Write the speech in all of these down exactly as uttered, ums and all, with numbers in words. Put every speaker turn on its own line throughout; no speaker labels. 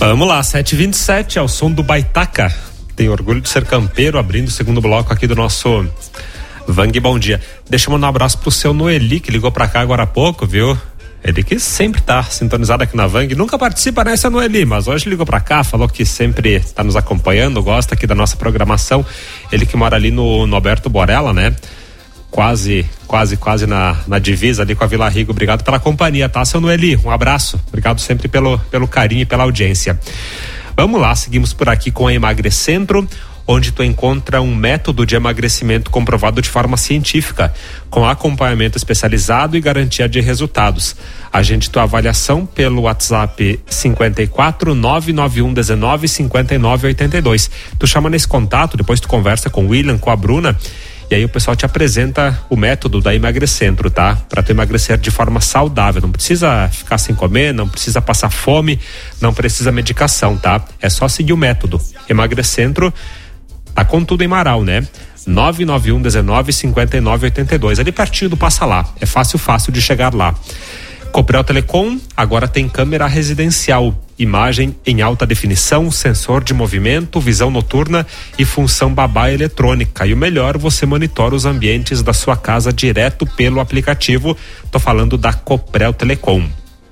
Vamos lá, sete e vinte e sete, ao som do Baitaca. Tenho orgulho de ser campeiro, abrindo o segundo bloco aqui do nosso Vang Bom Dia. Deixa eu mandar um abraço pro seu Noeli, que ligou pra cá agora há pouco, viu? Ele que sempre tá sintonizado aqui na Vang, nunca participa, né, seu Noeli? Mas hoje ligou pra cá, falou que sempre tá nos acompanhando, gosta aqui da nossa programação. Ele que mora ali no, no Alberto Borella, né? Quase, quase, quase na, na divisa ali com a Vila Rigo. Obrigado pela companhia, tá, seu Noeli? Um abraço. Obrigado sempre pelo, pelo carinho e pela audiência. Vamos lá, seguimos por aqui com a Emagrecentro, onde tu encontra um método de emagrecimento comprovado de forma científica, com acompanhamento especializado e garantia de resultados. Agende tua avaliação pelo WhatsApp cinco quatro nove nove um um nove cinco nove oito dois. Tu chama nesse contato, depois tu conversa com o William, com a Bruna, e aí o pessoal te apresenta o método da Emagrecentro, tá? Para tu emagrecer de forma saudável. Não precisa ficar sem comer, não precisa passar fome, não precisa medicação, tá? É só seguir o método. Emagrecentro tá com tudo em Marau, né? nove nove um um nove cinco nove oito dois, ali pertinho do Passa Lá. É fácil, fácil de chegar lá. Coprel Telecom agora tem câmera residencial, imagem em alta definição, sensor de movimento, visão noturna e função babá eletrônica. E o melhor, você monitora os ambientes da sua casa direto pelo aplicativo. Tô falando da Coprel Telecom.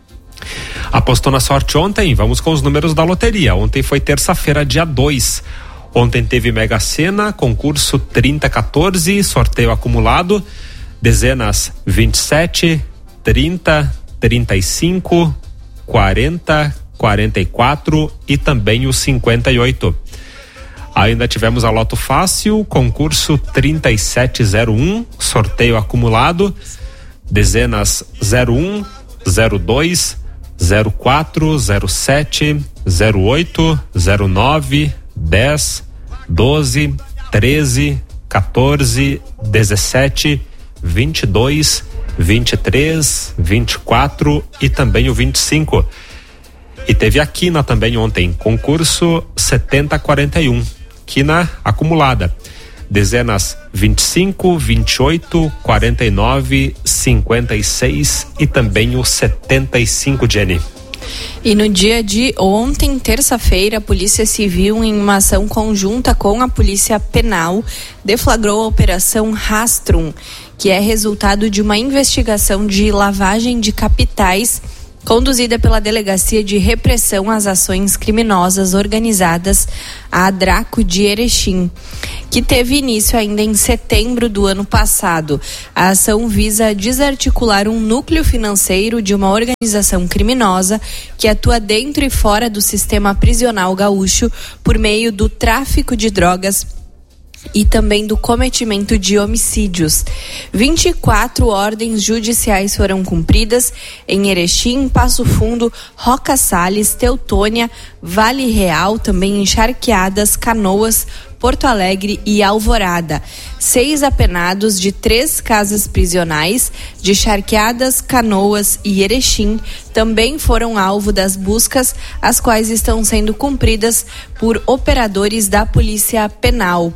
Apostou na sorte ontem? Vamos com os números da loteria. Ontem foi terça-feira, dia dois. Ontem teve Mega Sena, concurso trinta quatorze, sorteio acumulado, dezenas vinte e sete, trinta, trinta e cinco, quarenta, quarenta e quatro e também o cinquenta e oito. Ainda tivemos a Loto Fácil, concurso trinta e sete zero um, sorteio acumulado, dezenas zero um, zero dois, zero quatro, zero sete, zero oito, zero nove, dez, doze, treze, quatorze, dezessete, vinte e dois, vinte e três, vinte e quatro e também o vinte e cinco. E teve a quina também ontem, concurso setenta quarenta e um, quina acumulada, dezenas vinte e cinco, vinte e oito, quarenta e nove, cinquenta e seis e também o setenta e cinco, Jenny.
E no dia de ontem, terça-feira, a Polícia Civil, em uma ação conjunta com a Polícia Penal, deflagrou a Operação Rastrum, que é resultado de uma investigação de lavagem de capitais conduzida pela Delegacia de Repressão às Ações Criminosas Organizadas, a Draco de Erechim, que teve início ainda em setembro do ano passado. A ação visa desarticular um núcleo financeiro de uma organização criminosa que atua dentro e fora do sistema prisional gaúcho por meio do tráfico de drogas e também do cometimento de homicídios. vinte e quatro ordens judiciais foram cumpridas em Erechim, Passo Fundo, Roca Salles, Teutônia, Vale Real, também em Charqueadas, Canoas, Porto Alegre e Alvorada. Seis apenados de três casas prisionais de Charqueadas, Canoas e Erechim também foram alvo das buscas, as quais estão sendo cumpridas por operadores da Polícia Penal.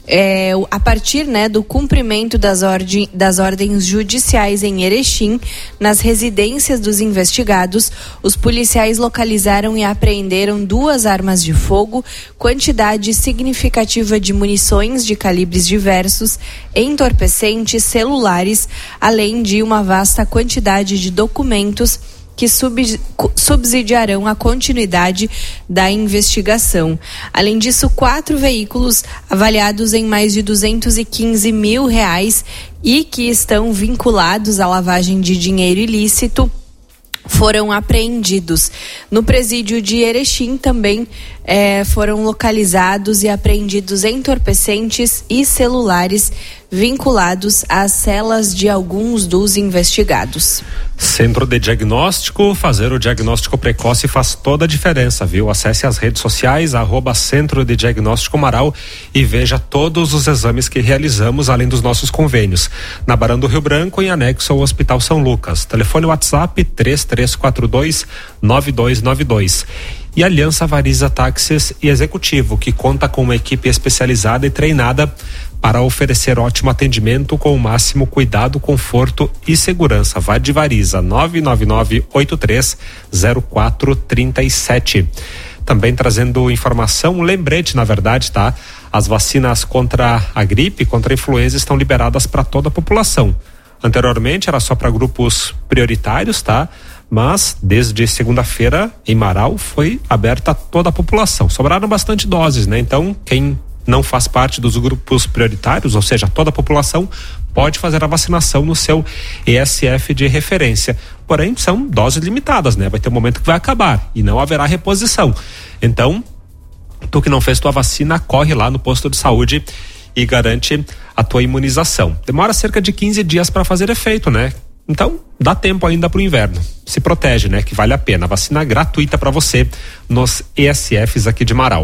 É, a partir, né, do cumprimento das, ordem, das ordens judiciais em Erechim, nas residências dos investigados, os policiais localizaram e apreenderam duas armas de fogo, quantidade significativa de munições de calibres diversos, entorpecentes, celulares, além de uma vasta quantidade de documentos que subsidiarão a continuidade da investigação. Além disso, quatro veículos avaliados em mais de duzentos e quinze mil reais e que estão vinculados à lavagem de dinheiro ilícito foram apreendidos. No presídio de Erechim também eh, foram localizados e apreendidos entorpecentes e celulares vinculados às celas de alguns dos investigados.
Centro de Diagnóstico, fazer o diagnóstico precoce faz toda a diferença, viu? Acesse as redes sociais, arroba Centro de Diagnóstico Marau e veja todos os exames que realizamos, além dos nossos convênios. Na Barão do Rio Branco, em anexo ao Hospital São Lucas. Telefone WhatsApp três três quatro dois nove dois nove dois. E Aliança Variza Táxis e Executivo, que conta com uma equipe especializada e treinada para oferecer ótimo atendimento com o máximo cuidado, conforto e segurança. Vá de Variza, nove nove nove oito três zero quatro três sete. também trazendo informação, um lembrete, na verdade, tá? As vacinas contra a gripe, contra a influenza estão liberadas para toda a população. Anteriormente era só para grupos prioritários, tá? Mas desde segunda-feira em Marau foi aberta a toda a população. Sobraram bastante doses, né? Então quem não faz parte dos grupos prioritários, ou seja, toda a população, pode fazer a vacinação no seu E S F de referência. Porém, são doses limitadas, né? Vai ter um momento que vai acabar e não haverá reposição. Então, tu que não fez tua vacina, corre lá no posto de saúde e garante a tua imunização. Demora cerca de quinze dias para fazer efeito, né? Então, dá tempo ainda para o inverno. Se protege, né? Que vale a pena. Vacina gratuita para você nos E S Fs aqui de Marau.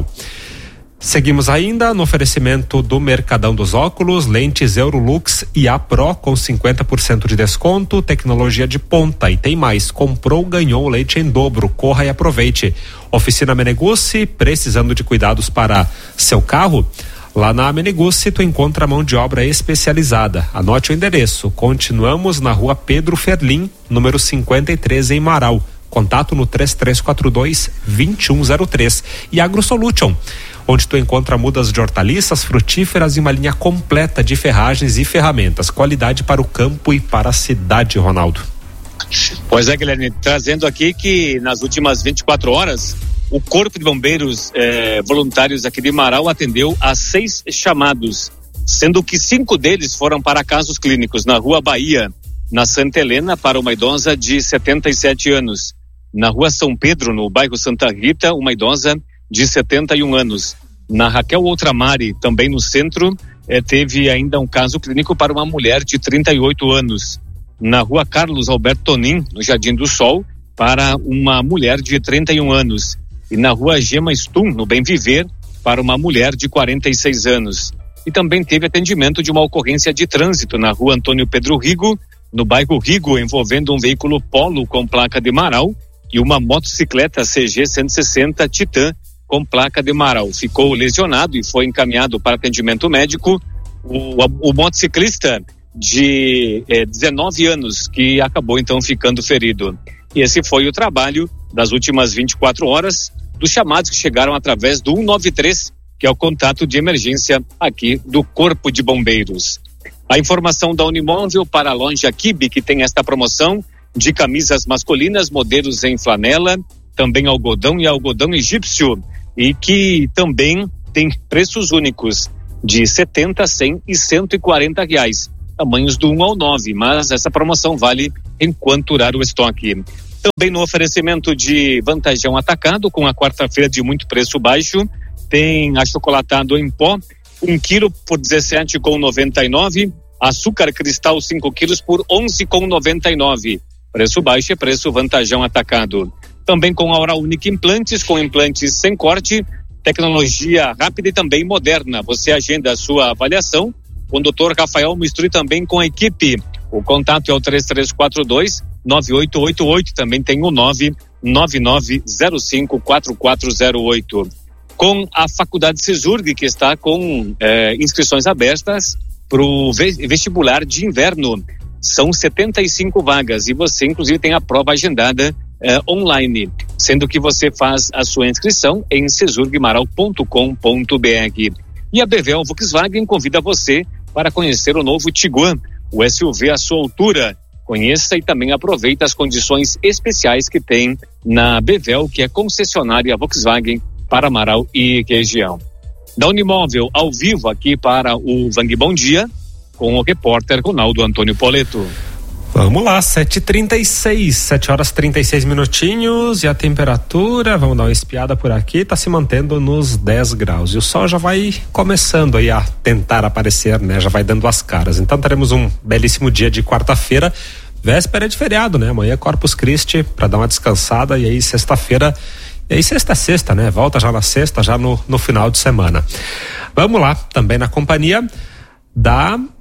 Seguimos ainda no oferecimento do Mercadão dos Óculos, lentes Eurolux e A Pro com cinquenta por cento de desconto, tecnologia de ponta. E tem mais, comprou, ganhou leite em dobro, corra e aproveite. Oficina Meneguzzi, precisando de cuidados para seu carro? Lá na Meneguzzi tu encontra mão de obra especializada. Anote o endereço, continuamos na rua Pedro Ferlim, número cinquenta e três em Marau. Contato no três três quatro dois, dois um zero três. E AgroSolution, onde tu encontra mudas de hortaliças, frutíferas e uma linha completa de ferragens e ferramentas. Qualidade para o campo e para a cidade, Ronaldo.
Pois é, Guilherme, trazendo aqui que nas últimas vinte e quatro horas, o Corpo de Bombeiros eh, Voluntários aqui de Marau atendeu a seis chamados, sendo que cinco deles foram para casos clínicos na Rua Bahia, na Santa Helena, para uma idosa de setenta e sete anos. Na Rua São Pedro, no bairro Santa Rita, uma idosa de setenta e um anos. Na Raquel Outramari, também no centro, eh, teve ainda um caso clínico para uma mulher de trinta e oito anos. Na Rua Carlos Alberto Tonin, no Jardim do Sol, para uma mulher de trinta e um anos. E na Rua Gema Stum, no Bem Viver, para uma mulher de quarenta e seis anos. E também teve atendimento de uma ocorrência de trânsito na Rua Antônio Pedro Rigo, no bairro Rigo, envolvendo um veículo Polo com placa de Marau e uma motocicleta C G cento e sessenta Titan com placa de Marau. Ficou lesionado e foi encaminhado para atendimento médico o, o motociclista de eh, dezenove anos, que acabou então ficando ferido. E esse foi o trabalho das últimas vinte e quatro horas, dos chamados que chegaram através do cento e noventa e três, que é o contato de emergência aqui do Corpo de Bombeiros. A informação da Unimóvel para a loja Kibe, que tem esta promoção de camisas masculinas, modelos em flanela, também algodão e algodão egípcio, e que também tem preços únicos de setenta, cem e cento e quarenta reais, tamanhos do um ao nove, mas essa promoção vale enquanto durar o estoque. Também no oferecimento de Vantajão Atacado, com a quarta-feira de muito preço baixo, tem achocolatado em pó, um quilo por dezessete reais e noventa e nove centavos, açúcar cristal cinco quilos por onze reais e noventa e nove centavos. Preço baixo é preço Vantajão Atacado. Também com a Oral Unique Implantes, com implantes sem corte, tecnologia rápida e também moderna. Você agenda a sua avaliação com o doutor Rafael Mistrui, também com a equipe. O contato é o três três quatro dois, nove oito oito oito, também tem o nove nove nove zero cinco quatro quatro zero oito. Com a Faculdade Cesurg, que está com eh, inscrições abertas para o vestibular de inverno. São setenta e cinco vagas e você inclusive tem a prova agendada eh, online, sendo que você faz a sua inscrição em cesurgmaral ponto com ponto br. E a Bevel Volkswagen convida você para conhecer o novo Tiguan, o S U V à sua altura. Conheça e também aproveite as condições especiais que tem na Bevel, que é concessionária Volkswagen para Marau e região. Da Unimóvel, ao vivo aqui para o Vang Bom Dia, com o repórter Ronaldo Antônio Poleto.
Vamos lá, sete e trinta e seis, sete horas e trinta e seis minutinhos, e a temperatura, vamos dar uma espiada por aqui, está se mantendo nos dez graus, e o sol já vai começando aí a tentar aparecer, né, já vai dando as caras. Então teremos um belíssimo dia de quarta-feira, véspera de feriado, né, amanhã é Corpus Christi, para dar uma descansada, e aí sexta-feira, e aí sexta é sexta, né, volta já na sexta, já no, no final de semana. Vamos lá, também na companhia da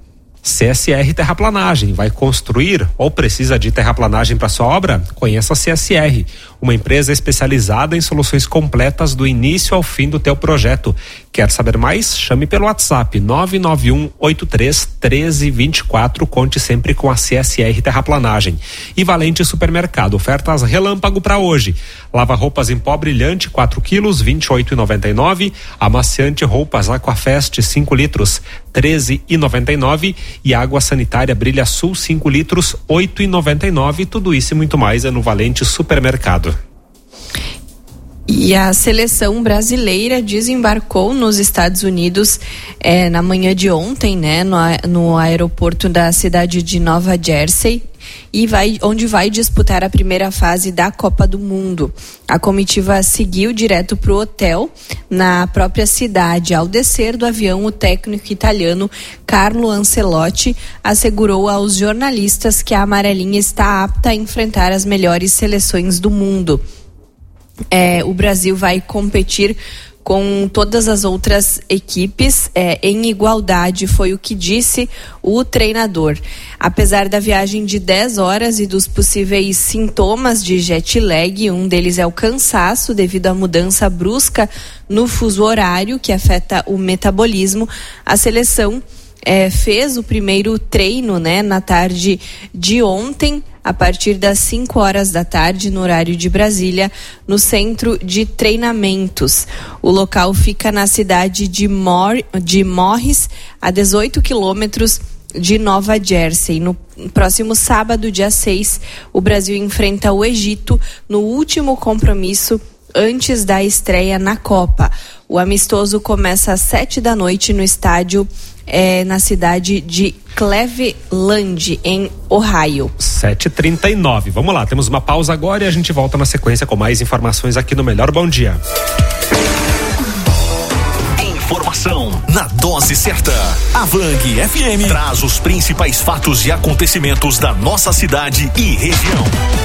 C S R Terraplanagem, vai construir ou precisa de terraplanagem para sua obra? Conheça a C S R, uma empresa especializada em soluções completas do início ao fim do teu projeto. Quer saber mais? Chame pelo WhatsApp nove nove um oito três um três dois quatro, conte sempre com a C S R Terraplanagem. E Valente Supermercado, ofertas relâmpago para hoje. Lava roupas em pó brilhante quatro quilos, vinte e oito reais e noventa e nove centavos. Amaciante roupas Aquafest cinco litros, treze reais e noventa e nove centavos. E água sanitária Brilha Sul cinco litros, oito reais e noventa e nove centavos. Tudo isso e muito mais é no Valente Supermercado.
E a seleção brasileira desembarcou nos Estados Unidos eh, na manhã de ontem, né, no, no aeroporto da cidade de Nova Jersey, e vai, onde vai disputar a primeira fase da Copa do Mundo. A comitiva seguiu direto para o hotel na própria cidade. Ao descer do avião, o técnico italiano Carlo Ancelotti assegurou aos jornalistas que a amarelinha está apta a enfrentar as melhores seleções do mundo. É, o Brasil vai competir com todas as outras equipes é, em igualdade, foi o que disse o treinador. Apesar da viagem de dez horas e dos possíveis sintomas de jet lag, um deles é o cansaço devido à mudança brusca no fuso horário que afeta o metabolismo, a seleção é, fez o primeiro treino, né, na tarde de ontem, a partir das cinco horas da tarde, no horário de Brasília, no centro de treinamentos. O local fica na cidade de, Mor- de Morris, a dezoito quilômetros de Nova Jersey. No próximo sábado, dia seis, o Brasil enfrenta o Egito no último compromisso antes da estreia na Copa. O amistoso começa às sete da noite no estádio É, na cidade de Cleveland, em Ohio.
sete e trinta e nove. Vamos lá, temos uma pausa agora e a gente volta na sequência com mais informações aqui no Melhor Bom Dia.
Informação na dose certa. A Vang F M traz os principais fatos e acontecimentos da nossa cidade e região.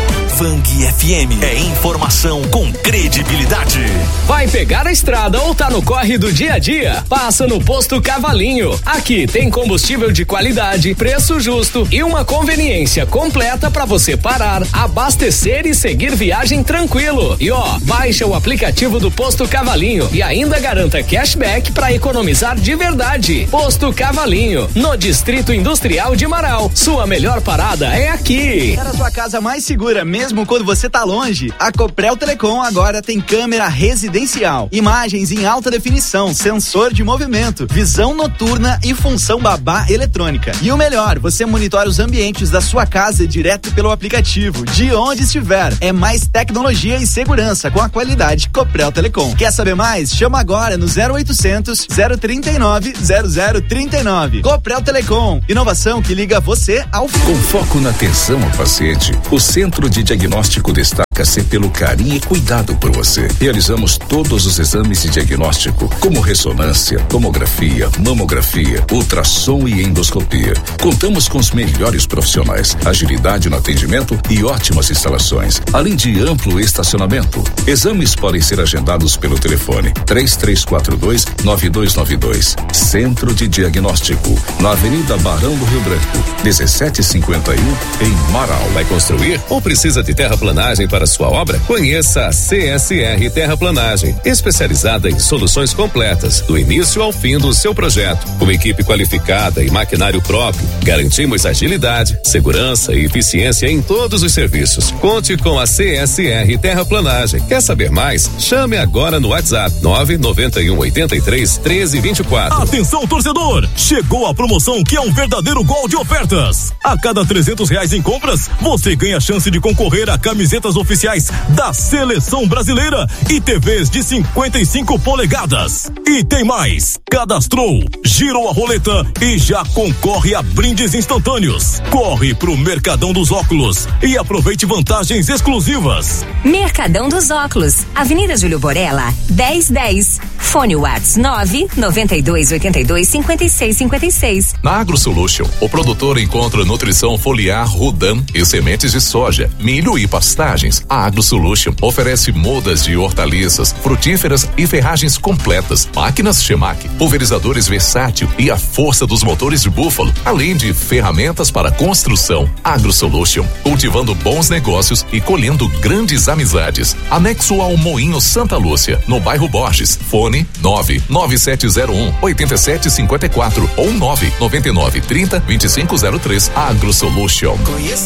Vang F M é informação com credibilidade.
Vai pegar a estrada ou tá no corre do dia a dia? Passa no Posto Cavalinho. Aqui tem combustível de qualidade, preço justo e uma conveniência completa para você parar, abastecer e seguir viagem tranquilo. E ó, baixa o aplicativo do Posto Cavalinho e ainda garanta cashback para economizar de verdade. Posto Cavalinho, no Distrito Industrial de Marau. Sua melhor parada é aqui.
Para a sua casa mais segura, mesmo quando você tá longe, a Coprel Telecom agora tem câmera residencial, imagens em alta definição, sensor de movimento, visão noturna e função babá eletrônica. E o melhor, você monitora os ambientes da sua casa direto pelo aplicativo, de onde estiver. É mais tecnologia e segurança com a qualidade Coprel Telecom. Quer saber mais? Chama agora no zero oitocentos, zero trinta e nove, zero zero trinta e nove. Coprel Telecom, inovação que liga você ao fim.
Com foco na atenção ao paciente, o Centro de Diagnóstico destaca-se pelo carinho e cuidado por você. Realizamos todos os exames de diagnóstico, como ressonância, tomografia, mamografia, ultrassom e endoscopia. Contamos com os melhores profissionais, agilidade no atendimento e ótimas instalações, além de amplo estacionamento. Exames podem ser agendados pelo telefone três três quatro dois, nove dois nove dois. Centro de Diagnóstico, na Avenida Barão do Rio Branco, dezessete cinquenta e um, em Marau.
Vai construir ou precisa de terraplanagem para sua obra? Conheça a C S R Terraplanagem, especializada em soluções completas, do início ao fim do seu projeto. Com equipe qualificada e maquinário próprio, garantimos agilidade, segurança e eficiência em todos os serviços. Conte com a C S R Terraplanagem. Quer saber mais? Chame agora no WhatsApp nove nove um oito três, um três dois quatro.
Atenção, torcedor! Chegou a promoção que é um verdadeiro gol de ofertas. A cada trezentos reais em compras, você ganha a chance de concorrer a camisetas oficiais da Seleção Brasileira e T Vs de cinquenta e cinco polegadas. E tem mais! Cadastrou, girou a roleta e já concorre a brindes instantâneos. Corre pro Mercadão dos Óculos e aproveite vantagens exclusivas.
Mercadão dos Óculos, Avenida Júlio Borella, dez dez. Fone Whats nove nove dois oito dois cinco seis cinco seis.
Na AgroSolution, o produtor encontra nutrição foliar Rudan e sementes de soja, milho e pastagens plantas. A AgroSolution oferece mudas de hortaliças, frutíferas e ferragens completas, máquinas Chemac, pulverizadores versátil e a força dos motores de Búfalo, além de ferramentas para construção. AgroSolution, cultivando bons negócios e colhendo grandes amizades. Anexo ao Moinho Santa Lúcia, no bairro Borges. Fone nove nove sete zero um oito sete cinco quatro ou nove nove nove trinta vinte e cinco zero três. AgroSolution.